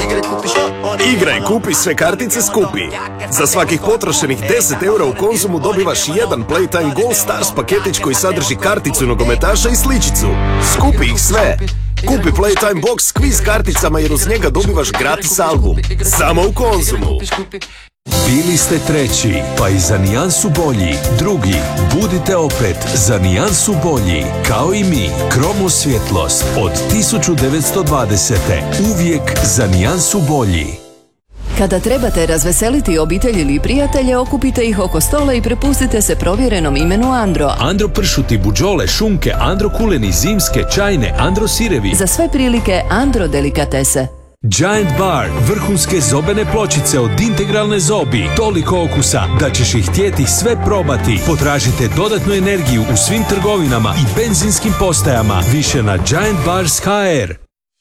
Igraj, kupi sve kartice skupi. Za svakih potrošenih 10 eura u Konzumu dobivaš jedan Playtime Gold Stars paketić koji sadrži karticu nogometaša i sličicu. Skupi ih sve. Kupi Playtime Box s kviz karticama jer uz njega dobivaš gratis album. Samo u Konzumu. Bili ste treći, pa i za nijansu bolji. Drugi, budite opet za nijansu bolji. Kao i mi, Kromo svjetlost od 1920. Uvijek za nijansu bolji. Kada trebate razveseliti obitelj ili prijatelje, okupite ih oko stola i prepustite se provjerenom imenu Andro. Andro pršuti, buđole, šunke, Andro kuleni, zimske, čajne, Andro sirevi. Za sve prilike Andro delikatese. Giant Bar, vrhunske zobene pločice od integralne zobi. Toliko okusa da ćeš ih htjeti sve probati. Potražite dodatnu energiju u svim trgovinama i benzinskim postajama. Više na Giant Bars HR.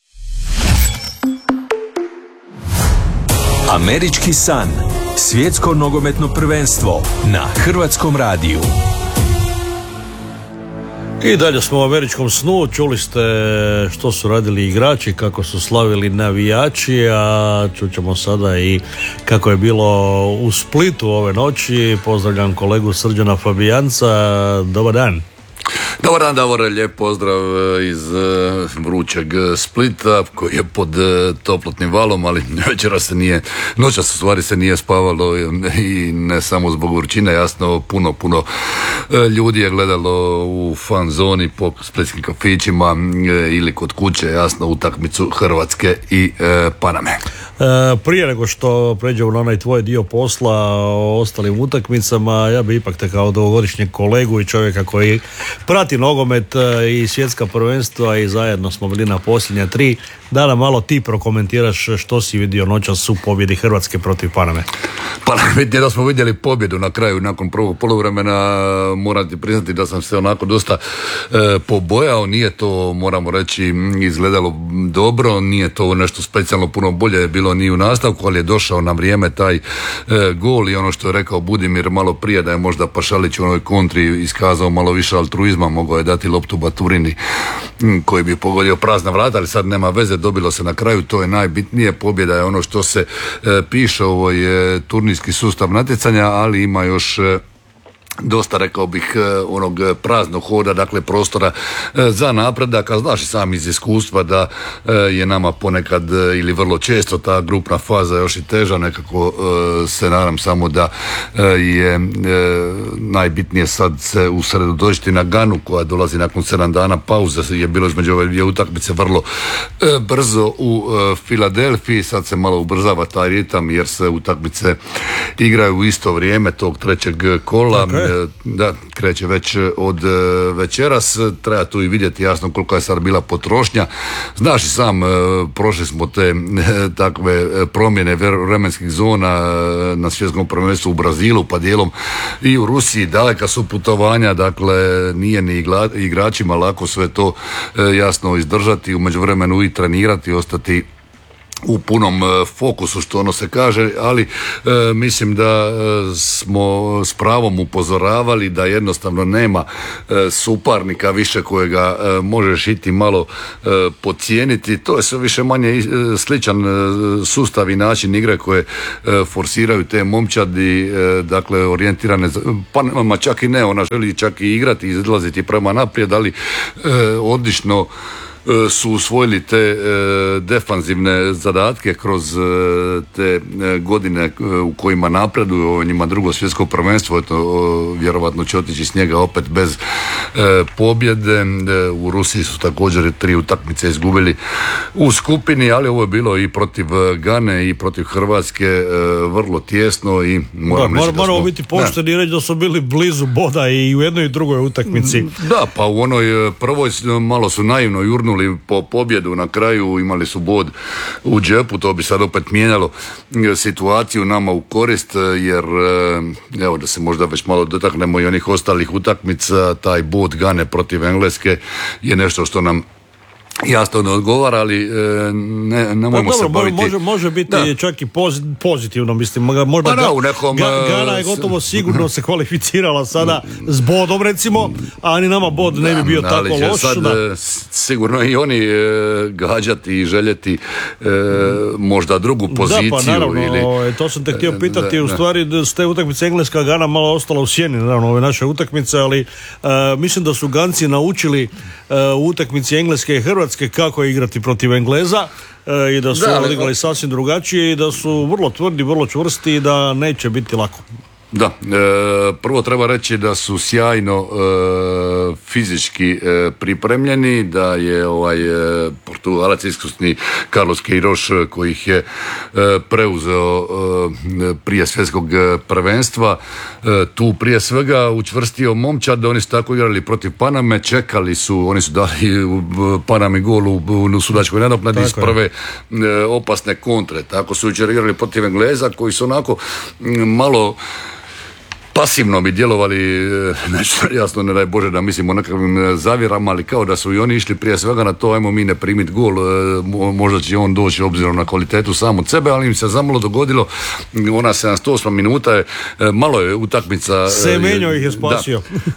Američki san. Svjetsko nogometno prvenstvo na Hrvatskom radiju. I dalje smo u američkom snu, čuli ste što su radili igrači, kako su slavili navijači, a čućemo sada i kako je bilo u Splitu ove noći. Pozdravljam kolegu Srđana Fabijanca, dobar dan. Dobar dan, Davore, lijep pozdrav iz vrućeg Splita koji je pod toplotnim valom, ali noćas u stvari se nije spavalo i ne samo zbog vrućine, jasno puno ljudi je gledalo u fan zoni po splitskim kafićima ili kod kuće, jasno, utakmicu Hrvatske i Paname. Prije nego što pređemo na onaj tvoj dio posla o ostalim utakmicama, ja bi ipak te kao dugogodišnjeg kolegu i čovjeka koji prati nogomet i svjetska prvenstva i zajedno smo bili na posljednja 3, da nam malo ti prokomentiraš što si vidio noćas u pobjedi Hrvatske protiv Paname. Pa da smo vidjeli pobjedu na kraju nakon prvog poluvremena, moram ti priznati da sam se onako dosta pobojao, nije to, moramo reći, izgledalo dobro, nije to nešto specijalno puno bolje bilo ni u nastavku, ali je došao na vrijeme taj gol i ono što je rekao Budimir malo prije, da je možda Pašalić u onoj kontri iskazao malo više altruizma, mogao je dati loptu Baturini koji bi pogodio prazna vrata, ali sad nema veze, dobilo se na kraju, to je najbitnije. Pobjeda je ono što se piše, ovo je turnirski sustav natjecanja, ali ima još dosta, rekao bih, onog praznog hoda, dakle prostora za napredak, a znaš i sam iz iskustva da je nama ponekad ili vrlo često ta grupna faza još i teža, nekako se nadam samo da je najbitnije sad se usredotočiti na Ganu koja dolazi nakon 7 dana pauze, je bilo između ove dvije utakmice vrlo brzo u Filadelfiji, sad se malo ubrzava taj ritam jer se utakmice igraju u isto vrijeme tog trećeg kola. Okay. Da, kreće već od večeras, treba tu i vidjeti jasno koliko je sad bila potrošnja. Znaš i sam, prošli smo te takve promjene vremenskih zona na svjetskom prvenstvu u Brazilu, pa dijelom i u Rusiji, daleka su putovanja, dakle nije ni igračima lako sve to jasno izdržati, u međuvremenu i trenirati, ostati u punom fokusu, što ono se kaže, ali mislim da smo s pravom upozoravali da jednostavno nema suparnika više kojega možeš iti malo podcijeniti. To je sve više manje sličan sustav i način igre koje forsiraju te momčadi, dakle orijentirane, pa čak i ne, ona želi čak i igrati i izlaziti prema naprijed, ali odlično su usvojili te defanzivne zadatke kroz te godine u kojima napreduju, ovo njima drugo svjetsko prvenstvo, vjerovatno će otići s njega opet bez pobjede. U Rusiji su također 3 utakmice izgubili u skupini, ali ovo je bilo i protiv Gane i protiv Hrvatske vrlo tjesno i moramo biti pošteni i reći da su bili blizu boda i u jednoj i drugoj utakmici. Da, pa u onoj prvoj malo su naivno jurnuli po pobjedu, na kraju imali su bod u džepu, to bi sad opet mijenjalo situaciju nama u korist, jer evo da se možda već malo dotaknemo i onih ostalih utakmica, taj bod Gane protiv Engleske je nešto što nam jasno ne odgovara, ali nemojmo se baviti. Može biti čak i pozitivno, mislim. Možda Gana je gotovo sigurno se kvalificirala sada s bodom, recimo, a ni nama bod ne bi bio tako loš. Sad sigurno i oni gađati i željeti možda drugu poziciju. Da, pa naravno, to sam te htio pitati, u stvari s te utakmice Engleska Gana malo ostala u sjeni, naravno, ove naše utakmice, ali mislim da su Ganci naučili u utakmici Engleske i Hrvatske kako igrati protiv Engleza i da su odigrali sasvim drugačije i da su vrlo tvrdi, vrlo čvrsti i da neće biti lako. Da, prvo treba reći da su sjajno fizički pripremljeni, da je Portugalac iskusni Carlos Queiroz koji ih je preuzeo prije svjetskog prvenstva, tu prije svega učvrstio momčad, da oni su tako igrali protiv Paname, čekali su, oni su dali u Panami gol u sudačkoj nadoknadi iz prve opasne kontre, tako su jučer igrali protiv Engleza koji su onako malo pasivno bi djelovali, nešto jasno ne daj Bože da mislimo o nekakvim zavjerama, ali kao da su i oni išli prije svega na to, ajmo mi ne primiti gol, možda će on doći obzirom na kvalitetu sam od sebe, ali im se zamalo dogodilo, ona 78 minuta je, malo je utakmica. Semenjo ih je spasio.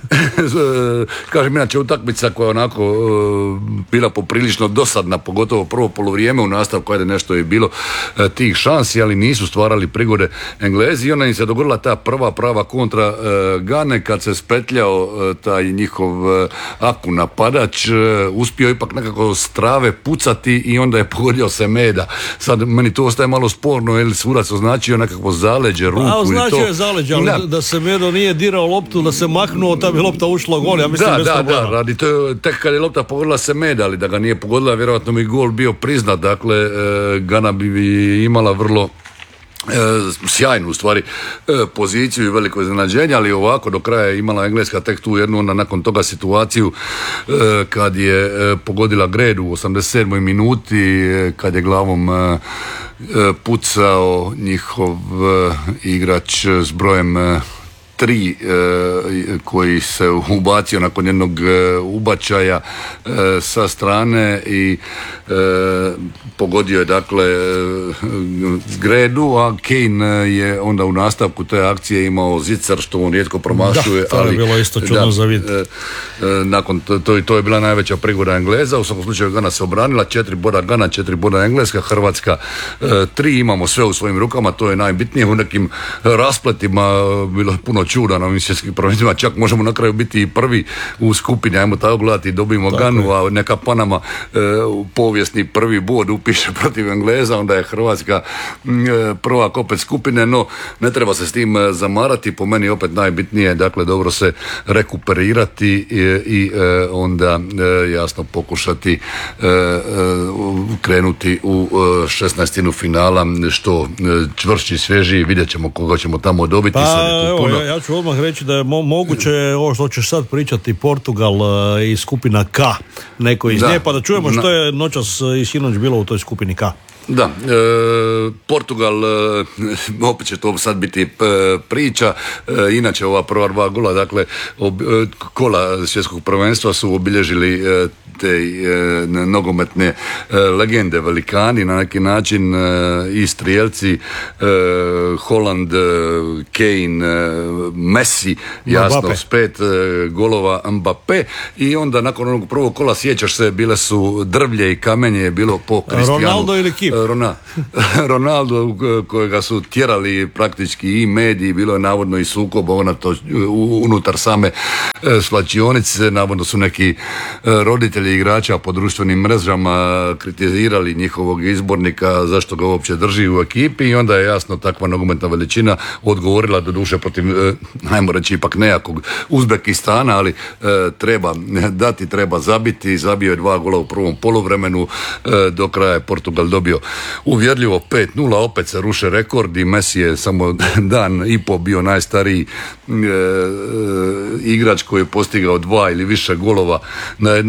Kažem, inače utakmica koja je onako bila poprilično dosadna, pogotovo prvo polovrijeme, u nastavku ajde nešto je bilo tih šansi, ali nisu stvarali prigode Englezi i onda im se dogodila ta prva prava kontra Gane, kad se spetljao taj njihov Aku napadač, uspio ipak nekako s trave pucati i onda je pogodio Semeda. Sad meni to ostaje malo sporno, jer sudac označio nekakvo zaleđe, ruku. A označio je zaleđe, ali da Semedo nije dirao loptu, da se maknuo, ta bi lopta ušla u gol, ja mislim bez problema. Da, radi to tek kad je lopta pogodila Semeda, ali da ga nije pogodila, vjerojatno bi gol bio priznat, dakle Gana bi imala vrlo sjajnu u stvari poziciju i veliko iznenađenje, ali ovako do kraja je imala Engleska tek tu jednu, onda nakon toga situaciju kad je pogodila Gredu u 87. minuti, kad je glavom pucao njihov igrač s brojem 3 koji se ubacio nakon jednog ubačaja sa strane i pogodio je dakle Gredu, a Kane je onda u nastavku te akcije imao zicar što on rijetko promašuje. Da, to je bilo isto čudno za vid. Nakon to je bila najveća prigoda Engleza, u svakom slučaju Gana se obranila, 4 boda Gana, 4 boda Engleska, Hrvatska 3, imamo sve u svojim rukama, to je najbitnije. U nekim raspletima bilo je puno čuda na ovim svjetskim prvenstvima, čak možemo na kraju biti i prvi u skupini, ajmo tako gledati, dobijemo Ganu, a neka Panama povijesni prvi bod upiše protiv Engleza, onda je Hrvatska prvak opet skupine, no ne treba se s tim zamarati, po meni opet najbitnije, dakle dobro se rekuperirati i onda jasno pokušati krenuti u 16. finala, što čvršći, svježi, vidjet ćemo koga ćemo tamo dobiti. Pa evo, ja ću odmah reći da je moguće ovo što ćeš sad pričati, Portugal i skupina K, neko iz nje, pa da čujemo što je noćas i sinoć bilo u toj skupini K. Da, Portugal, opet će to sad biti priča, inače ova prva 2 gola, dakle kola svjetskog prvenstva su obilježili te nogometne legende, velikani, na neki način i strijelci, Holland, Kane, Messi, jasno, Mbappe. S 5 golova Mbappe, i onda nakon onog prvog kola, sjećaš se, bile su drvlje i kamenje, bilo po Cristiano Ronaldo ili Kip? Ronaldo, kojega su tjerali praktički i mediji, bilo je navodno i sukob unutar same svlačionice, navodno su neki roditelji igrača po društvenim mrežama kritizirali njihovog izbornika zašto ga uopće drži u ekipi, i onda je jasno takva nogometna veličina odgovorila, do duše protiv, ajmo reći, ipak nejakog Uzbekistana, ali treba dati, treba zabiti. Zabio je 2 gola u prvom poluvremenu, do kraja je Portugal dobio uvjerljivo 5-0, opet se ruše rekordi. Messi je samo dan i po bio najstariji igrač koji je postigao 2 ili više golova na jednoj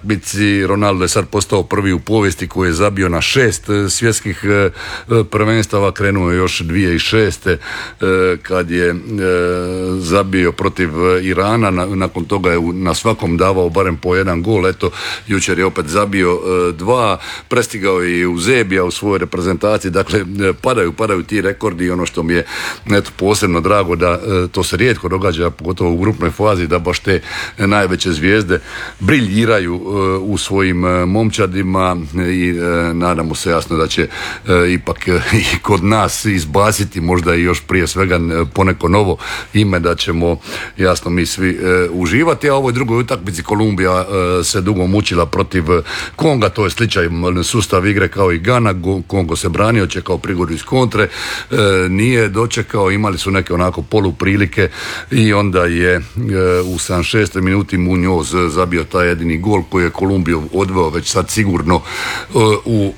utakmici. Ronaldo je sad postao prvi u povijesti koji je zabio na 6 svjetskih prvenstava, krenuo je još 2006. Kad je zabio protiv Irana, nakon toga je na svakom davao barem po jedan gol. Eto, jučer je opet zabio 2, prestigao je i Eusebija u svojoj reprezentaciji. Dakle, padaju ti rekordi i ono što mi je posebno drago da to se rijetko događa, pogotovo u grupnoj fazi, da baš te najveće zvijezde briljiraju u svojim momčadima i nadamo se jasno da će ipak i kod nas izbaciti možda i još prije svega poneko novo ime, da ćemo jasno mi svi uživati. A u ovoj drugoj utakmici Kolumbija se dugo mučila protiv Konga, to je sličan sustav igre kao i Gana. Kongo se branio, čekao prigodu iz kontre, nije dočekao, imali su neke onako poluprilike i onda je u 76. minuti Muñoz zabio taj jedini gol koji je Kolumbiju odveo već sad sigurno u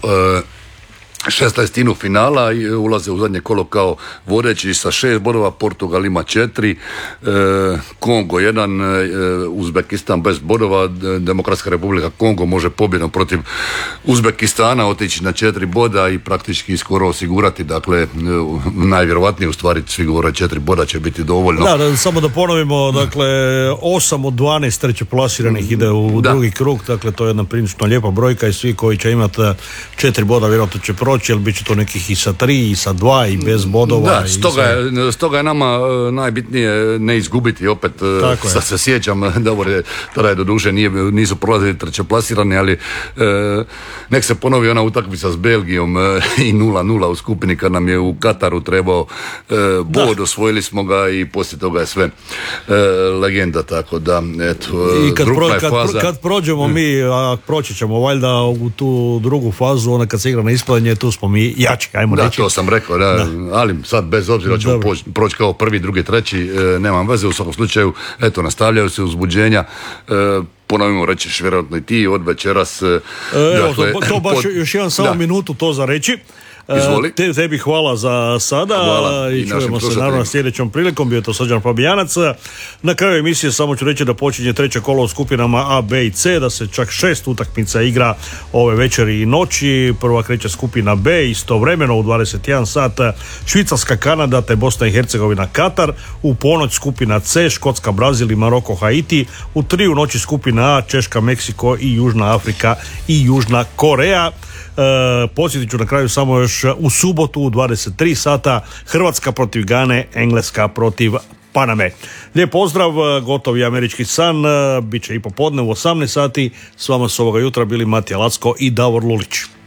16. finala i ulaze u zadnje kolo kao vodeći sa 6 bodova, Portugal ima 4, Kongo 1, Uzbekistan bez bodova. Demokratska republika Kongo može pobjedom protiv Uzbekistana otići na 4 boda i praktički skoro osigurati, dakle najvjerovatnije u stvari svi govore 4 boda će biti dovoljno. Da, samo da ponovimo, dakle 8 od 12 treće plasiranih ide u drugi krug, dakle to je jedna prilično lijepa brojka i svi koji će imati 4 boda vjerojatno će proći, jer bit će to nekih i sa 3 i sa 2 i bez bodova. Da, stoga je nama najbitnije ne izgubiti opet. Sad se sjećam, dobro je, tada je doduše nisu prolazili trećeplasirani, ali nek se ponovi ona utakmica s Belgijom i 0-0 u skupini kad nam je u Kataru trebao bod, osvojili smo ga i poslije toga je sve legenda, tako da eto, i kad prođemo mi, a proći ćemo valjda u tu drugu fazu, ona kad se igra na ispadanje, tu smo mi jači, ajmo reći. Da, to sam rekao, ali sad bez obzira ćemo proći kao prvi, drugi, treći, nemam veze, u svakom slučaju, eto, nastavljaju se uzbuđenja, ponovimo, rećeš vjerojatno i ti od večeras. Dakle, to baš još jedan samo minutu to za reći. Tebi hvala za sada. Hvala. I čujemo se naravno sljedećom prilikom. Bio je to Srđan Fabijanac. Na kraju emisije samo ću reći da počinje treće kolo u skupinama A, B i C, da se čak 6 utakmica igra ove večeri i noći. Prva kreće skupina B, istovremeno u 21 sat Švicarska, Kanada te Bosna i Hercegovina, Katar. U ponoć skupina C, Škotska, Brazil i Maroko, Haiti. U 3 u noći skupina A, Češka, Meksiko i Južna Afrika i Južna Koreja. Podsjetit ću na kraju samo još u subotu u 23 sata Hrvatska protiv Gane, Engleska protiv Paname. Lijep pozdrav, gotovi američki san, bit će i popodne u 18 sati. S vama su ovoga jutra bili Matija Lacko i Davor Lulić.